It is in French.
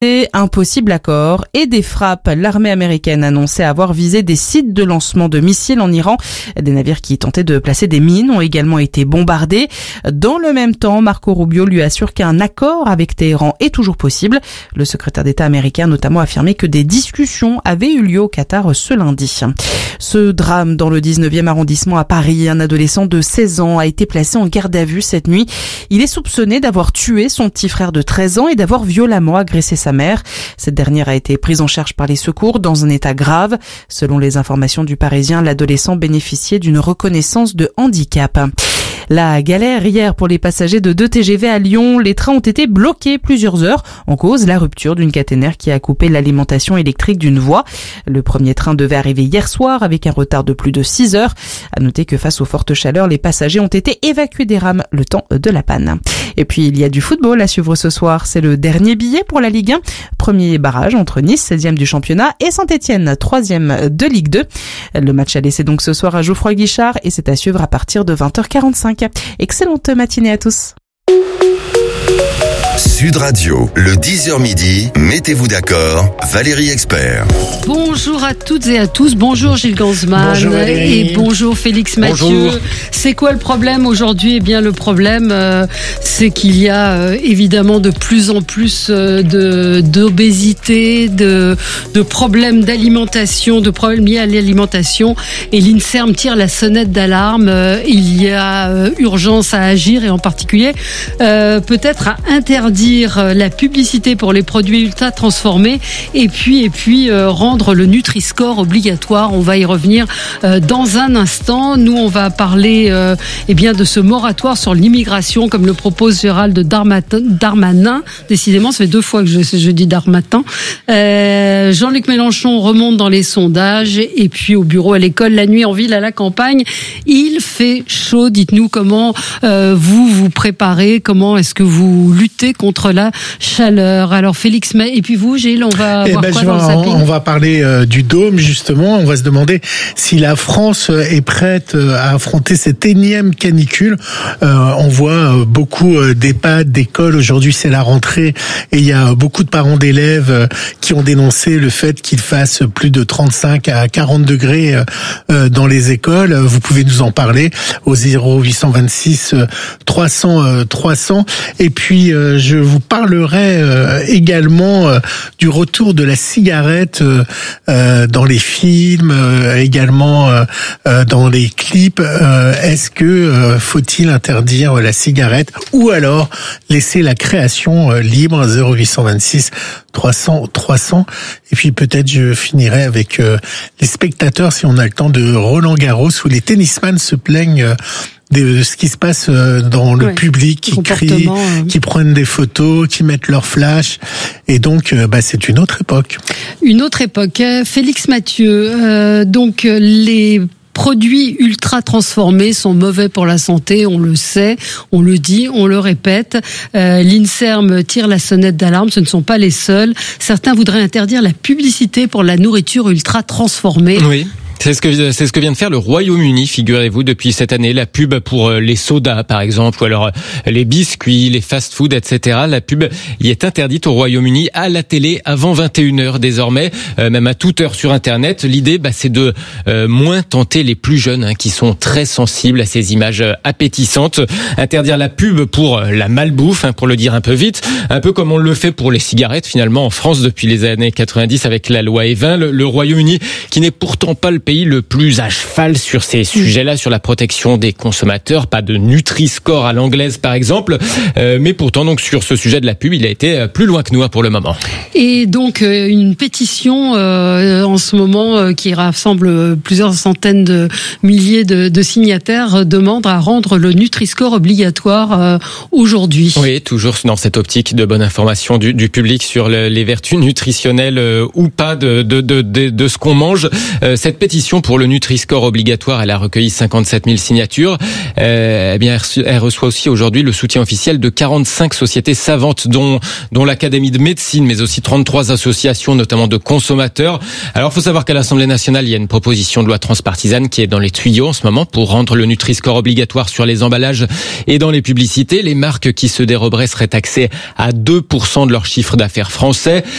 un possible accord et des frappes. L'armée américaine annonçait avoir visé des sites de lancement de missiles en Iran. Des navires qui tentaient de placer des mines ont également été bombardés. Dans le même temps, Marco Rubio lui assure qu'un accord avec Téhéran est toujours possible. Le secrétaire d'État américain a notamment affirmé que des discussions avaient eu lieu au Qatar ce lundi. Ce drame dans le 19e arrondissement à Paris, un adolescent de 16 ans a été placé en garde à vue cette nuit. Il est soupçonné d'avoir tué son petit frère de 13 ans et d'avoir violemment agressé sa mère. Cette dernière a été prise en charge par les secours dans un état grave. Selon les informations du Parisien, l'adolescent bénéficiait d'une reconnaissance de handicap. La galère hier pour les passagers de 2 TGV à Lyon. Les trains ont été bloqués plusieurs heures. En cause, la rupture d'une caténaire qui a coupé l'alimentation électrique d'une voie. Le premier train devait arriver hier soir avec un retard de plus de 6 heures. À noter que face aux fortes chaleurs, les passagers ont été évacués des rames le temps de la panne. Et puis, il y a du football à suivre ce soir. C'est le dernier billet pour la Ligue 1. Premier barrage entre Nice, 16e du championnat, et Saint-Etienne, 3e de Ligue 2. Le match a laissé donc ce soir à Geoffroy Guichard et c'est à suivre à partir de 20h45. Excellente matinée à tous. Sud Radio, le 10h midi, mettez-vous d'accord, Valérie Expert. Bonjour à toutes et à tous, bonjour Gilles Gansman. Bonjour et bonjour Félix Mathieu. Bonjour. C'est quoi le problème aujourd'hui ? Eh bien le problème c'est qu'il y a évidemment de plus en plus d'obésité, de problèmes d'alimentation, de problèmes liés à l'alimentation et l'INSERM tire la sonnette d'alarme. Il y a urgence à agir et en particulier peut-être à interdire la publicité pour les produits ultra transformés et puis rendre le Nutri-Score obligatoire. On va y revenir dans un instant. Nous, on va parler de ce moratoire sur l'immigration comme le propose Gérald Darmanin. Décidément, ça fait 2 fois que je dis Darmatin. Jean-Luc Mélenchon remonte dans les sondages et puis au bureau, à l'école, la nuit, en ville, à la campagne. Il fait chaud. Dites-nous comment vous préparez, comment est-ce que vous luttez contre la chaleur. Alors Félix, et puis vous, Gilles, on va voir quoi dans le zapping ? On va parler du dôme, justement. On va se demander si la France est prête à affronter cette énième canicule. On voit beaucoup d'EHPAD, d'écoles. Aujourd'hui, c'est la rentrée et il y a beaucoup de parents d'élèves qui ont dénoncé le fait qu'il fasse plus de 35 à 40 degrés dans les écoles. Vous pouvez nous en parler au 0826 300 300. Et puis, je vous parlerai également du retour de la cigarette dans les films, également dans les clips. Est-ce que faut-il interdire la cigarette ou alors laisser la création libre? 0826 300 300. Et puis peut-être je finirai avec les spectateurs, si on a le temps, de Roland Garros, où les tennisman se plaignent de ce qui se passe dans le public, qui crient, qui prennent des photos, qui mettent leur flash. Et donc, c'est une autre époque. Une autre époque. Félix Mathieu, donc les produits ultra transformés sont mauvais pour la santé, on le sait, on le dit, on le répète. L'INSERM tire la sonnette d'alarme, ce ne sont pas les seuls. Certains voudraient interdire la publicité pour la nourriture ultra transformée. Oui. C'est ce que vient de faire le Royaume-Uni, figurez-vous, depuis cette année. La pub pour les sodas, par exemple, ou alors les biscuits, les fast-food, etc. La pub y est interdite au Royaume-Uni à la télé avant 21h désormais, même à toute heure sur Internet. L'idée, c'est de moins tenter les plus jeunes, qui sont très sensibles à ces images appétissantes. Interdire la pub pour la malbouffe, pour le dire un peu vite, un peu comme on le fait pour les cigarettes, finalement, en France depuis les années 90 avec la loi E20. Le Royaume-Uni, qui n'est pourtant pas le pays le plus à cheval sur ces sujets-là, sur la protection des consommateurs, pas de Nutri-Score à l'anglaise par exemple, mais pourtant donc sur ce sujet de la pub, il a été plus loin que nous pour le moment. Et donc une pétition en ce moment qui rassemble plusieurs centaines de milliers de signataires demande à rendre le Nutri-Score obligatoire aujourd'hui. Oui, toujours dans cette optique de bonne information du public sur les vertus nutritionnelles ou pas de ce qu'on mange. Cette pétition pétition pour le Nutri-Score obligatoire. Elle a recueilli 57 000 signatures. Elle reçoit aussi aujourd'hui le soutien officiel de 45 sociétés savantes, dont l'Académie de médecine, mais aussi 33 associations, notamment de consommateurs. Alors, faut savoir qu'à l'Assemblée nationale, il y a une proposition de loi transpartisane qui est dans les tuyaux en ce moment pour rendre le Nutri-Score obligatoire sur les emballages et dans les publicités. Les marques qui se déroberaient seraient taxées à 2% de leur chiffre d'affaires français.